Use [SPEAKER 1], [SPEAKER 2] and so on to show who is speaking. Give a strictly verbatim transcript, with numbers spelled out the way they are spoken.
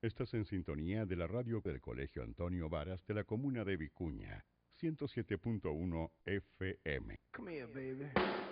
[SPEAKER 1] Estás en sintonía de la radio del Colegio Antonio Varas de la comuna de Vicuña, ciento siete punto uno F M.
[SPEAKER 2] Come here, baby.